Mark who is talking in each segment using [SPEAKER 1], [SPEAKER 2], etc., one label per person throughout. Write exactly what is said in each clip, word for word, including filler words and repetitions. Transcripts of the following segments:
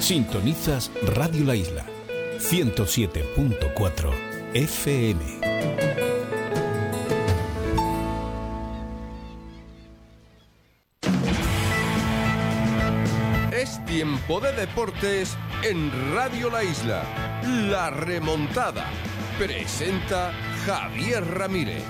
[SPEAKER 1] Sintonizas Radio La Isla, ciento siete punto cuatro F M.
[SPEAKER 2] Es tiempo de deportes en Radio La Isla. La remontada. Presenta Javier Ramírez.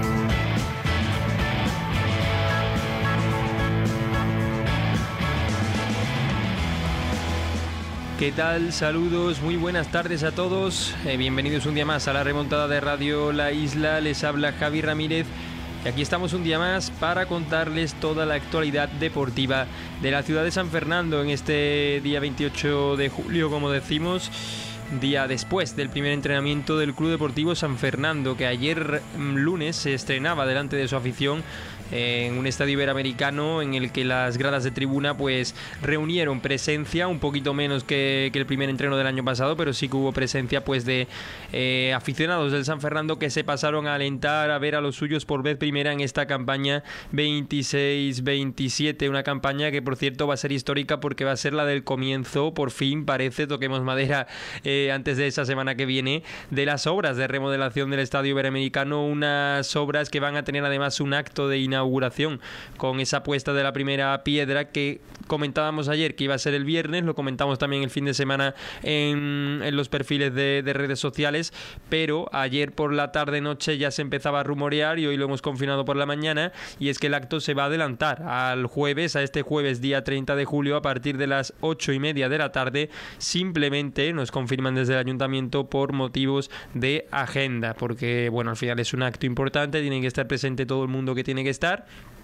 [SPEAKER 3] ¿Qué tal? Saludos, muy buenas tardes a todos. Eh, bienvenidos un día más a la remontada de Radio La Isla. Les habla Javier Ramírez. Y aquí estamos un día más para contarles toda la actualidad deportiva de la ciudad de San Fernando en este día veintiocho de julio, como decimos, día después del primer entrenamiento del Club Deportivo San Fernando, que ayer lunes se estrenaba delante de su afición en un estadio iberoamericano en el que las gradas de tribuna pues reunieron presencia, un poquito menos que, que el primer entreno del año pasado, pero sí que hubo presencia pues de eh, aficionados del San Fernando que se pasaron a alentar, a ver a los suyos por vez primera en esta campaña veintiséis veintisiete, una campaña que por cierto va a ser histórica porque va a ser la del comienzo, por fin parece, toquemos madera, eh, antes de esa semana que viene, de las obras de remodelación del estadio iberoamericano, unas obras que van a tener además un acto de inauguración inauguración con esa puesta de la primera piedra que comentábamos ayer que iba a ser el viernes, lo comentamos también el fin de semana en, en los perfiles de, de redes sociales, pero ayer por la tarde noche ya se empezaba a rumorear y hoy lo hemos confirmado por la mañana, y es que el acto se va a adelantar al jueves, a este jueves día treinta de julio a partir de las ocho y media de la tarde, simplemente nos confirman desde el ayuntamiento por motivos de agenda, porque bueno, al final es un acto importante, tiene que estar presente todo el mundo que tiene que estar,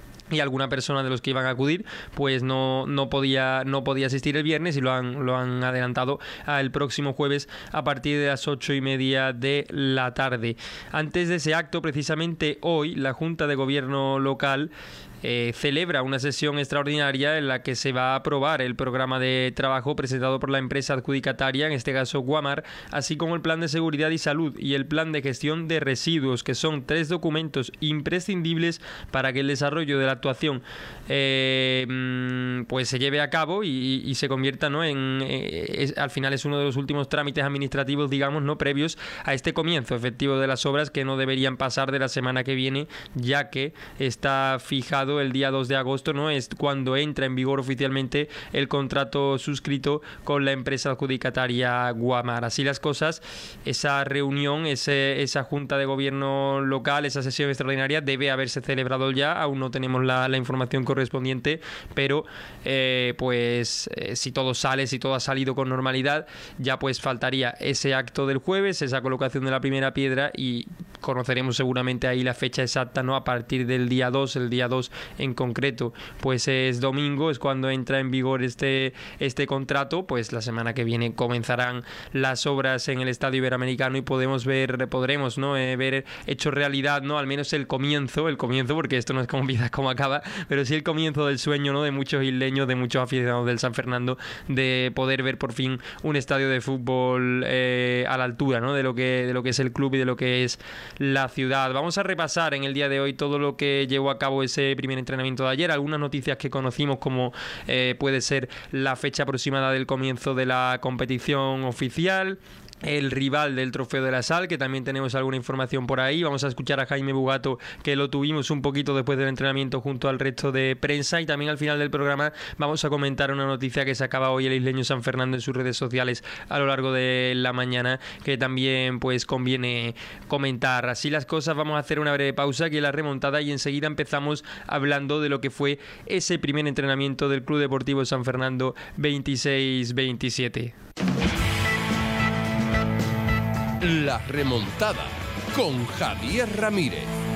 [SPEAKER 3] y alguna persona de los que iban a acudir pues no, no podía no podía asistir el viernes y lo han, lo han adelantado al próximo jueves a partir de las ocho y media de la tarde. Antes de ese acto, precisamente hoy, la Junta de Gobierno local Eh, celebra una sesión extraordinaria en la que se va a aprobar el programa de trabajo presentado por la empresa adjudicataria, en este caso Guamar, así como el plan de seguridad y salud y el plan de gestión de residuos, que son tres documentos imprescindibles para que el desarrollo de la actuación eh, pues se lleve a cabo y, y se convierta, ¿no? en eh, es, al final es uno de los últimos trámites administrativos, digamos, no previos a este comienzo efectivo de las obras, que no deberían pasar de la semana que viene, ya que está fijado el día dos de agosto, ¿no? Es cuando entra en vigor oficialmente el contrato suscrito con la empresa adjudicataria Guamar. Así las cosas, esa reunión, ese, esa junta de gobierno local, esa sesión extraordinaria debe haberse celebrado ya, aún no tenemos la, la información correspondiente, pero eh, pues eh, si todo sale, si todo ha salido con normalidad, ya pues faltaría ese acto del jueves, esa colocación de la primera piedra, y conoceremos seguramente ahí la fecha exacta, ¿no? A partir del día dos, el día dos en concreto pues es domingo, es cuando entra en vigor este, este contrato, pues la semana que viene comenzarán las obras en el estadio iberoamericano y podemos ver, podremos ¿no? eh, ver hecho realidad, ¿no? Al menos el comienzo, el comienzo, porque esto no es como empieza, como acaba, pero sí el comienzo del sueño, ¿no? De muchos isleños, de muchos aficionados del San Fernando, de poder ver por fin un estadio de fútbol eh, a la altura, ¿no? de lo que, de lo que es el club y de lo que es la ciudad. Vamos a repasar en el día de hoy todo lo que llevó a cabo ese primer entrenamiento de ayer, algunas noticias que conocimos, como eh, puede ser la fecha aproximada del comienzo de la competición oficial, el rival del Trofeo de la Sal, que también tenemos alguna información por ahí. Vamos a escuchar a Jaime Bugato, que lo tuvimos un poquito después del entrenamiento junto al resto de prensa, y también al final del programa vamos a comentar una noticia que sacaba hoy el isleño San Fernando en sus redes sociales a lo largo de la mañana, que también pues conviene comentar. Así las cosas, vamos a hacer una breve pausa aquí en la remontada y enseguida empezamos hablando de lo que fue ese primer entrenamiento del Club Deportivo San Fernando veintiséis veintisiete.
[SPEAKER 2] La remontada con Javier Ramírez.